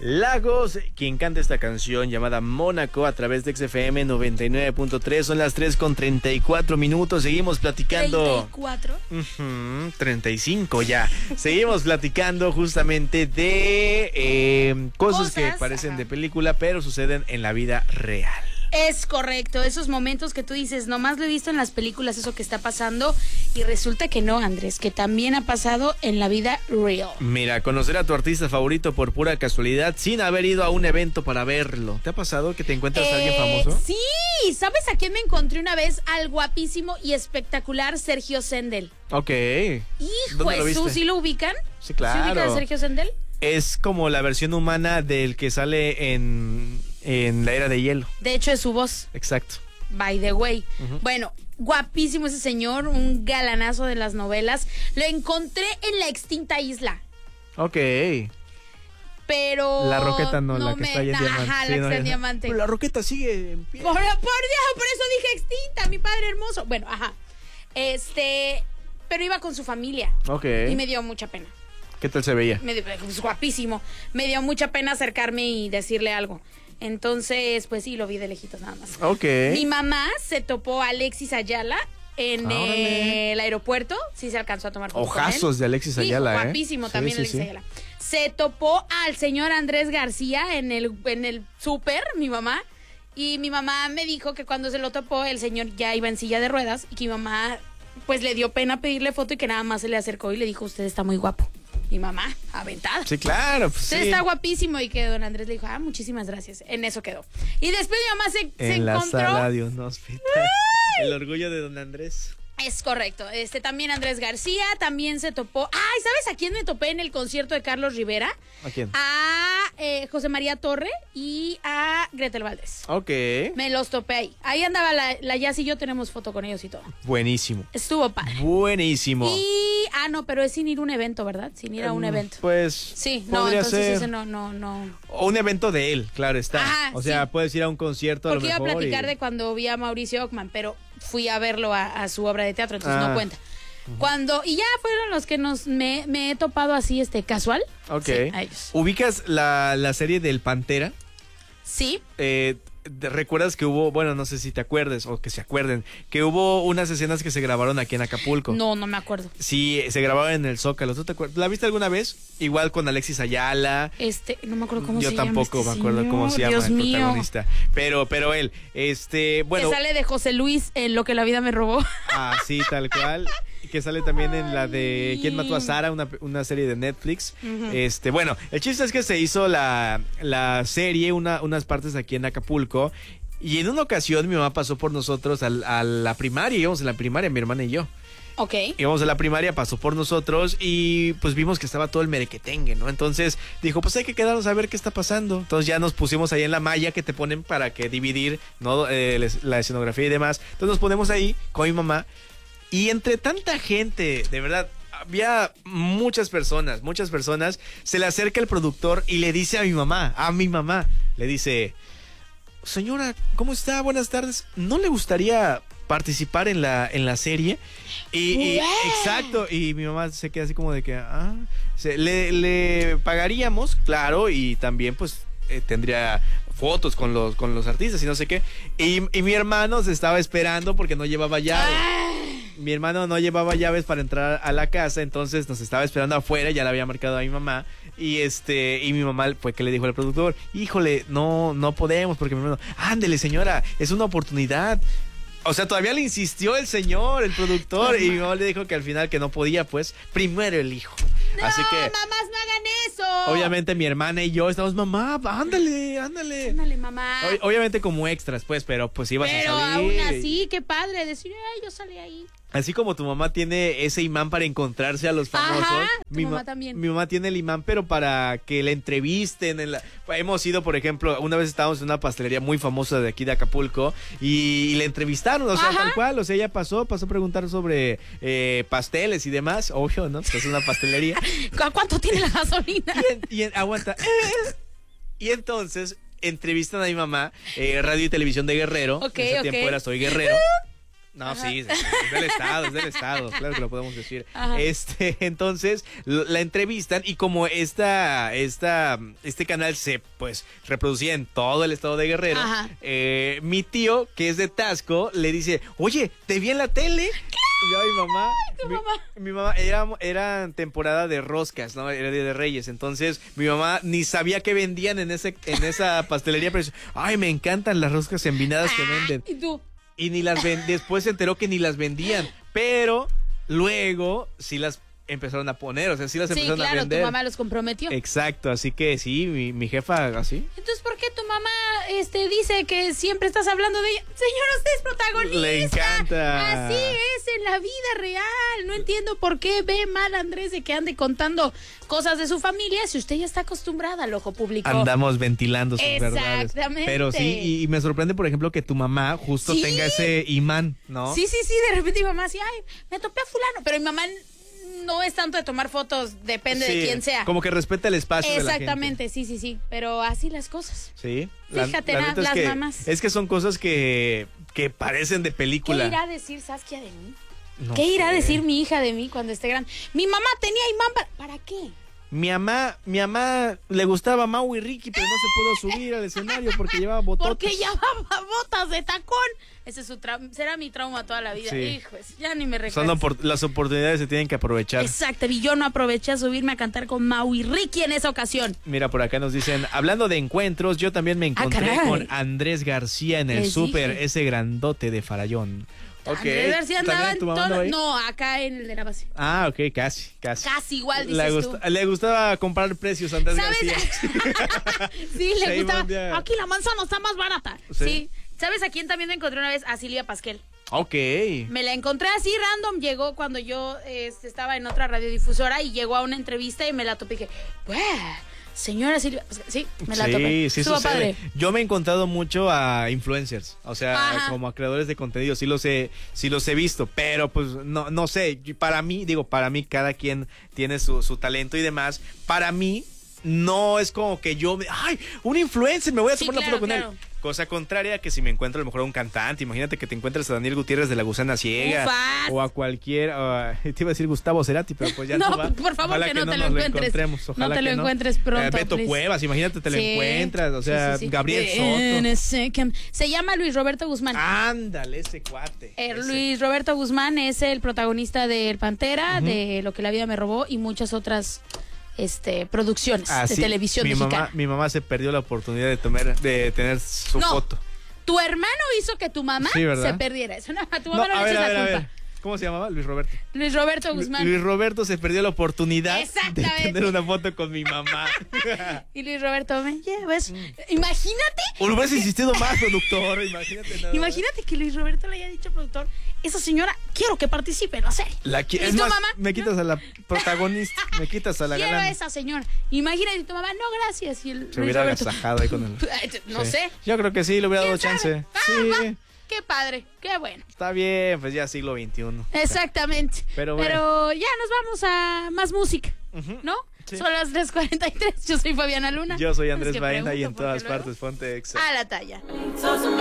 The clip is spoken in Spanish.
Lagos, quien canta esta canción llamada Mónaco a través de XFM 99.3. Son las 3:34. Seguimos platicando. 34. 35 ya. Seguimos platicando justamente de cosas que parecen de película, pero suceden en la vida real. Es correcto, esos momentos que tú dices, nomás lo he visto en las películas, eso que está pasando, y resulta que no, Andrés, que también ha pasado en la vida real. Mira, conocer a tu artista favorito por pura casualidad, sin haber ido a un evento para verlo. ¿Te ha pasado que te encuentras a alguien famoso? Sí, ¿sabes a quién me encontré una vez? Al guapísimo y espectacular Sergio Sendel. Ok. Hijo Jesús, ¿sí lo ubican? Sí, claro. ¿Sí ubican a Sergio Sendel? Es como la versión humana del que sale en la Era de Hielo. De hecho, es su voz. Exacto. By the way. Bueno, guapísimo ese señor, un galanazo de las novelas. Lo encontré en la extinta isla. Ok. Pero... La Roqueta no, la que está ahí en Diamante. Ajá, sí, la que no, está en Diamante. Pero la Roqueta sigue en pie. Por Dios, por eso dije extinta, mi padre hermoso. Bueno, ajá. Pero iba con su familia. Ok. Y me dio mucha pena. ¿Qué tal se veía? Pues, guapísimo. Me dio mucha pena acercarme y decirle algo. Entonces, pues sí, lo vi de lejitos nada más. Ok. Mi mamá se topó a Alexis Ayala en el aeropuerto. Sí se alcanzó a tomar fotos Ojazos con él. de Alexis Ayala, guapísimo también sí, Alexis Ayala. Se topó al señor Andrés García en el súper, mi mamá. Y mi mamá me dijo que cuando se lo topó, el señor ya iba en silla de ruedas. Y que mi mamá, pues le dio pena pedirle foto y que nada más se le acercó y le dijo, usted está muy guapo. Mi mamá, aventada. Sí, claro. Pues, usted está guapísimo. Y que don Andrés le dijo, muchísimas gracias. En eso quedó. Y después mi mamá se encontró. En la sala de un hospital. El orgullo de don Andrés. Es correcto. También Andrés García, también se topó. Ay, ¿sabes a quién me topé en el concierto de Carlos Rivera? ¿A quién? A José María Torre y a Gretel Valdés. Ok. Me los topé ahí. Ahí andaba la Jazz y yo tenemos foto con ellos y todo. Buenísimo. Estuvo padre. Buenísimo. Y, no, pero es sin ir a un evento, ¿verdad? Sin ir a un evento. Pues. Sí, no, entonces ese no. O un evento de él, claro está. Ajá, o sea, sí. puedes ir a un concierto porque a lo mejor. Porque iba a platicar de cuando vi a Mauricio Ockman, pero fui a verlo a su obra de teatro, entonces no cuenta. Y ya fueron los que me he topado así, casual. Ok. Sí, a ellos. ¿Ubicas la serie del Pantera? Sí. ¿Recuerdas que hubo, bueno, no sé si te acuerdes o que se acuerden, que hubo unas escenas que se grabaron aquí en Acapulco? No me acuerdo. Sí, se grabaron en el Zócalo. ¿Tú te acuerdas? ¿La viste alguna vez? Igual con Alexis Ayala. No me acuerdo cómo se llama. Yo tampoco me acuerdo cómo se llama Dios el mío. protagonista. Pero él, bueno. Que sale de José Luis en Lo que la vida me robó. Sí, tal cual. Que sale también en la de ¿Quién mató a Sara? Una serie de Netflix. Bueno, el chiste es que se hizo la serie, unas partes aquí en Acapulco. Y en una ocasión mi mamá pasó por nosotros a la primaria. Íbamos en la primaria, mi hermana y yo. Ok. Íbamos a la primaria, pasó por nosotros y pues vimos que estaba todo el merequetengue, ¿no? Entonces dijo, pues hay que quedarnos a ver qué está pasando. Entonces ya nos pusimos ahí en la malla que te ponen para que dividir, ¿no? La escenografía y demás. Entonces nos ponemos ahí con mi mamá. Y entre tanta gente, de verdad, había muchas personas, se le acerca el productor y le dice a mi mamá, le dice, señora, ¿cómo está? Buenas tardes. ¿No le gustaría participar en la serie? Y exacto, y mi mamá se queda así como de que, le pagaríamos, claro, y también pues tendría fotos con los artistas y no sé qué. Y mi hermano se estaba esperando porque no llevaba llaves. Mi hermano no llevaba llaves para entrar a la casa, entonces nos estaba esperando afuera, ya le había marcado a mi mamá. Y mi mamá fue que le dijo al productor, híjole, no podemos, porque mi hermano, ándele señora, es una oportunidad. O sea, todavía le insistió el productor, y mi mamá le dijo que al final que no podía, pues, primero el hijo. No, así que, mamás, no hagan eso. Obviamente mi hermana y yo estamos, mamá, ándale. Ándale, mamá. Obviamente como extras, pues, pero pues ibas a salir. Pero aún así, qué padre decir, yo salí ahí. Así como tu mamá tiene ese imán para encontrarse a los famosos. Ajá, mi mamá también. Mi mamá tiene el imán, pero para que la entrevisten. Hemos ido, por ejemplo, una vez estábamos en una pastelería muy famosa de aquí de Acapulco y la entrevistaron, o sea, tal cual. O sea, ella pasó a preguntar sobre pasteles y demás. Obvio, ¿no? Es una pastelería. ¿Cuánto tiene la gasolina? Aguanta. Y entonces entrevistan a mi mamá, radio y televisión de Guerrero. Ok, en ese tiempo era Soy Guerrero. No, Ajá. sí, es del estado, claro que lo podemos decir. Ajá. Entonces, la entrevistan y como este canal se, pues, reproducía en todo el estado de Guerrero, Ajá. Mi tío, que es de Tasco, le dice, oye, ¿te vi en la tele? Y yo, mi mamá, tu mamá. mi mamá, era temporada de roscas, ¿no? Era Día de Reyes, entonces mi mamá ni sabía que vendían en esa pastelería, pero dice, ay, me encantan las roscas envinadas que venden. ¿Y tú? Y después se enteró que ni las vendían, pero luego sí las empezaron a poner, o sea, sí las Sí, empezaron a claro, tu vender. mamá los comprometió. Exacto, así que sí, mi jefa así. Entonces, ¿por qué tu mamá dice que siempre estás hablando de ella? Señora, usted es protagonista. Le encanta. Así es en la vida real. No entiendo por qué ve mal a Andrés de que ande contando cosas de su familia si usted ya está acostumbrada al ojo público. Andamos ventilando sus verdades. Exactamente. Pero sí, y me sorprende, por ejemplo, que tu mamá justo Sí. tenga ese imán, ¿no? Sí, de repente mi mamá así, ay, me topé a fulano. Pero mi mamá no es tanto de tomar fotos, depende Sí, de quién sea. Como que respeta el espacio de la gente. Exactamente, sí. Pero así las cosas. Sí. Fíjate, neta es las que, mamás. Es que son cosas que parecen de película. ¿Qué irá a decir Saskia de mí? No ¿Qué irá a sé. decir mi hija de mí cuando esté grande? Mi mamá tenía imán ¿para qué? Mi mamá le gustaba Mau y Ricky, pero no se pudo subir al escenario porque llevaba bototes. Porque llevaba botas de tacón. Ese es será mi trauma toda la vida. Sí. Hijos, ya ni me recuerdo. Las oportunidades se tienen que aprovechar. Exacto, y yo no aproveché a subirme a cantar con Mau y Ricky en esa ocasión. Mira, por acá nos dicen, hablando de encuentros, yo también me encontré caray. con Andrés García en el Les súper, dije. ese grandote de Farallón. Ok. Andrés García andaba ¿También en tu mamá andaba todo. ahí? No, acá en el de la base. Ah, ok, casi. Casi igual, dices tú. Le gustaba comprar precios a Andrés ¿Sabes? García. Sí, le Sí, gustaba. buen día. Aquí la manzana está más barata. Sí. Sí. ¿Sabes a quién también me encontré una vez? A Silvia Pasquel. Ok. Me la encontré así random, llegó cuando yo estaba en otra radiodifusora y llegó a una entrevista y me la topé y dije, ¡buah! Señora Silvia, sí, me la topé. Sí, Estuvo sucede. padre. Yo me he encontrado mucho a influencers, o sea, Ajá. como a creadores de contenido, sí los he visto, pero pues no sé, para mí cada quien tiene su talento y demás. Para mí no es como que ay, un influencer, me voy a Sí, tomar la claro, foto con claro. él. Cosa contraria que si me encuentro a lo mejor a un cantante, imagínate que te encuentres a Daniel Gutiérrez de La Gusana Ciega Ufas. o a cualquier, te iba a decir Gustavo Cerati, pero pues ya No, va. por favor, Ojalá que no te lo nos encuentres. encontremos, ojalá No te lo que encuentres pronto, Beto please. Cuevas, imagínate, te lo Sí. encuentras, o sea, Sí. Gabriel En Soto. ese se llama Luis Roberto Guzmán. Ándale, ese cuate. ese. Luis Roberto Guzmán es el protagonista de El Pantera, de Lo que la vida me robó y muchas otras producciones Ah, de sí, televisión mexicana. Mi mamá se perdió la oportunidad de tener su No. foto. Tu hermano hizo que tu mamá Sí, ¿verdad? se perdiera eso. No, a tu No, mamá no, a le ver, eches a ver, la a culpa. ver. ¿Cómo se llamaba? Luis Roberto. Luis Roberto Guzmán. Luis Roberto se perdió la oportunidad de Exactamente. tener una foto con mi mamá. Y Luis Roberto, me llevas. Imagínate. O lo hubieras insistido más, productor. Imagínate nada más. Imagínate que Luis Roberto le haya dicho al productor, esa señora, quiero que participe en la serie. ¿Y Es tu más, mamá? me quitas a la protagonista, me quitas a la Quiero galana. a esa señora. Imagínate tu mamá, no, gracias. Y el Se Luis hubiera Roberto, agasajado ahí con él. no Sí. sé. Yo creo que sí, le hubiera dado ¿Quién chance. sabe? Sí, Qué padre, qué bueno. está bien, pues ya siglo XXI. Exactamente. Pero Pero ya nos vamos a más música, ¿no? Sí. Son las 3:43. Yo soy Fabiana Luna. Yo soy Es Andrés que Baena y en pregunto, porque todas luego- partes ponte exa. A la talla.